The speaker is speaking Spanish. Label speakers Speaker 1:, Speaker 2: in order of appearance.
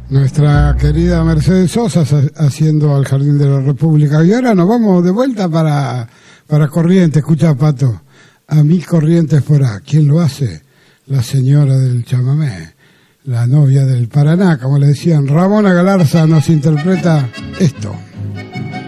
Speaker 1: Nuestra querida Mercedes Sosa haciendo al Jardín de la República. Y ahora nos vamos de vuelta para Corrientes. Escucha, Pato, a mí Corrientes fuera. ¿Quién lo hace? La señora del chamamé, la novia del Paraná, como le decían. Ramona Galarza nos interpreta esto.